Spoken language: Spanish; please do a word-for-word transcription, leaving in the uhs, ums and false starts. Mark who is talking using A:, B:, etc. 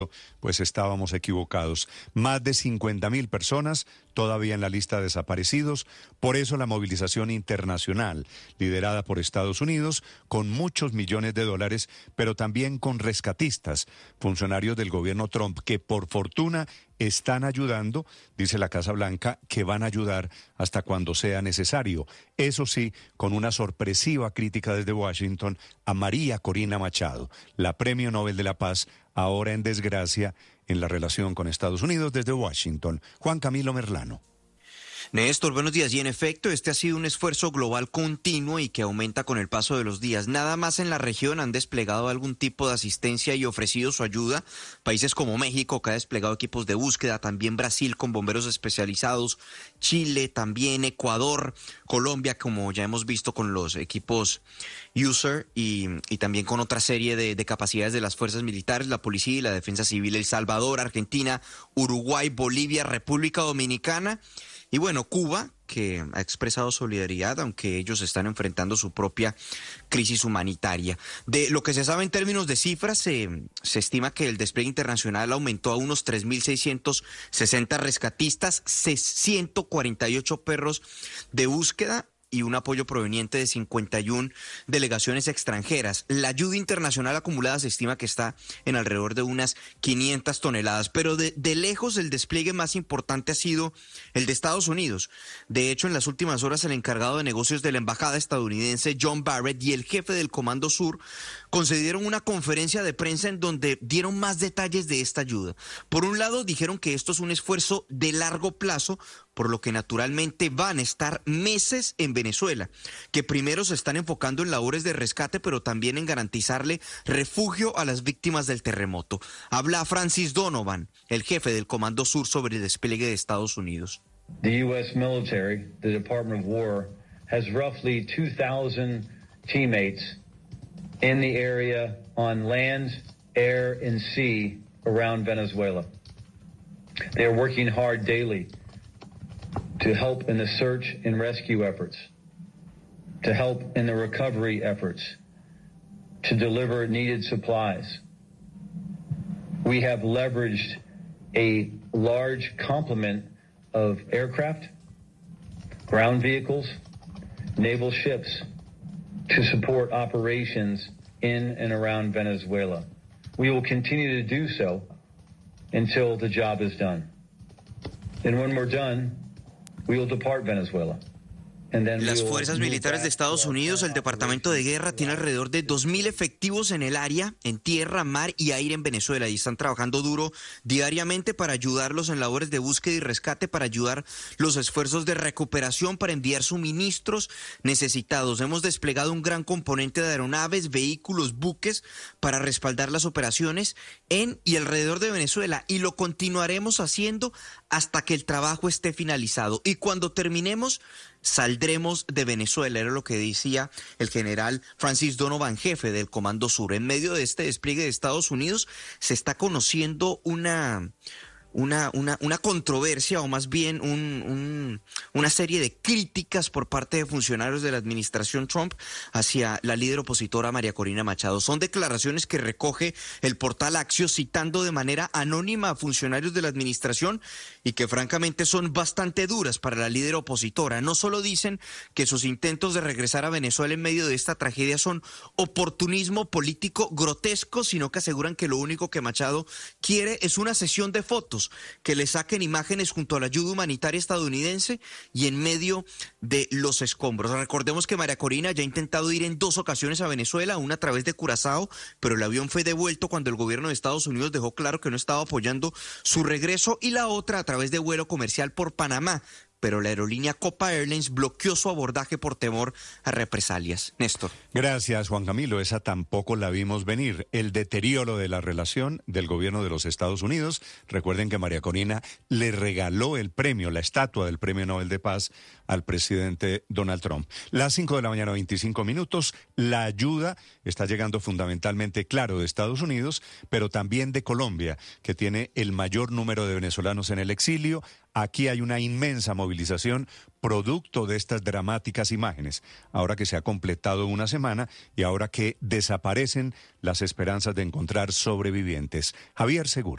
A: pues estábamos equivocados. Más de cincuenta mil personas todavía en la lista de desaparecidos. Por eso la movilización internacional, liderada por Estados Unidos, con muchos millones de dólares, pero también con rescatistas, funcionarios del gobierno Trump, que por fortuna están ayudando, dice la Casa Blanca, que van a ayudar hasta cuando sea necesario. Eso sí, con una sorpresiva crítica desde Washington a María Corina Machado, la Premio Nobel de la Paz, ahora en desgracia en la relación con Estados Unidos. Desde Washington, Juan Camilo Merlano.
B: Néstor, buenos días. Y en efecto, este ha sido un esfuerzo global continuo y que aumenta con el paso de los días. Nada más en la región han desplegado algún tipo de asistencia y ofrecido su ayuda. Países como México, que ha desplegado equipos de búsqueda, también Brasil con bomberos especializados, Chile, también Ecuador, Colombia, como ya hemos visto con los equipos User y, y también con otra serie de, de capacidades de las fuerzas militares, la policía y la defensa civil. El Salvador, Argentina, Uruguay, Bolivia, República Dominicana. Y bueno, Cuba, que ha expresado solidaridad, aunque ellos están enfrentando su propia crisis humanitaria. De lo que se sabe en términos de cifras, se, se estima que el despliegue internacional aumentó a unos tres mil seiscientos sesenta rescatistas, ciento cuarenta y ocho perros de búsqueda y un apoyo proveniente de cincuenta y una delegaciones extranjeras. La ayuda internacional acumulada se estima que está en alrededor de unas quinientas toneladas, pero de, de lejos el despliegue más importante ha sido el de Estados Unidos. De hecho, en las últimas horas el encargado de negocios de la embajada estadounidense, John Barrett, y el jefe del Comando Sur concedieron una conferencia de prensa en donde dieron más detalles de esta ayuda. Por un lado, dijeron que esto es un esfuerzo de largo plazo, por lo que naturalmente van a estar meses en Venezuela, que primero se están enfocando en labores de rescate, pero también en garantizarle refugio a las víctimas del terremoto. Habla Francis Donovan, el jefe del Comando Sur, sobre el despliegue de Estados Unidos.
C: The U S military, the Department of War, has roughly two thousand teammates in the area on land, air, and sea around Venezuela. They are working hard daily to help in the search and rescue efforts, to help in the recovery efforts, to deliver needed supplies. We have leveraged a large complement of aircraft, ground vehicles, naval ships to support operations in and around Venezuela. We will continue to do so until the job is done. And when we're done, we will depart Venezuela.
B: Las fuerzas militares de Estados Unidos, el Departamento de Guerra, tiene alrededor de dos mil efectivos en el área, en tierra, mar y aire en Venezuela, y están trabajando duro diariamente para ayudarlos en labores de búsqueda y rescate, para ayudar los esfuerzos de recuperación, para enviar suministros necesitados. Hemos desplegado un gran componente de aeronaves, vehículos, buques para respaldar las operaciones en y alrededor de Venezuela, y lo continuaremos haciendo hasta que el trabajo esté finalizado. Y cuando terminemos, saldremos de Venezuela, era lo que decía el general Francis Donovan, jefe del Comando Sur. En medio de este despliegue de Estados Unidos se está conociendo una... Una, una, una controversia, o más bien un, un, una serie de críticas por parte de funcionarios de la administración Trump hacia la líder opositora María Corina Machado. Son declaraciones que recoge el portal Axios citando de manera anónima a funcionarios de la administración y que francamente son bastante duras para la líder opositora. No solo dicen que sus intentos de regresar a Venezuela en medio de esta tragedia son oportunismo político grotesco, sino que aseguran que lo único que Machado quiere es una sesión de fotos, que le saquen imágenes junto a la ayuda humanitaria estadounidense y en medio de los escombros. Recordemos que María Corina ya ha intentado ir en dos ocasiones a Venezuela, una a través de Curazao, pero el avión fue devuelto cuando el gobierno de Estados Unidos dejó claro que no estaba apoyando su regreso, y la otra a través de vuelo comercial por Panamá, pero la aerolínea Copa Airlines bloqueó su abordaje por temor a represalias. Néstor.
A: Gracias, Juan Camilo. Esa tampoco la vimos venir. El deterioro de la relación del gobierno de los Estados Unidos. Recuerden que María Corina le regaló el premio, la estatua del Premio Nobel de Paz, al presidente Donald Trump. Las cinco de la mañana, veinticinco minutos. La ayuda está llegando fundamentalmente, claro, de Estados Unidos, pero también de Colombia, que tiene el mayor número de venezolanos en el exilio. Aquí hay una inmensa movilización producto de estas dramáticas imágenes, ahora que se ha completado una semana y ahora que desaparecen las esperanzas de encontrar sobrevivientes. Javier Segura.